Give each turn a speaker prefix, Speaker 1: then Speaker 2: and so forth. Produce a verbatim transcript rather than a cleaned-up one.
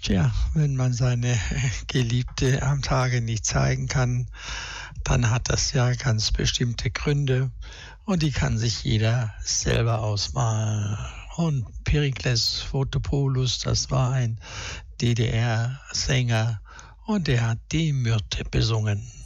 Speaker 1: Tja, wenn man seine Geliebte am Tage nicht zeigen kann, dann hat das ja ganz bestimmte Gründe und die kann sich jeder selber ausmalen. Und Perikles Fotopoulos, das war ein D D R-Sänger und der hat die Myrte besungen.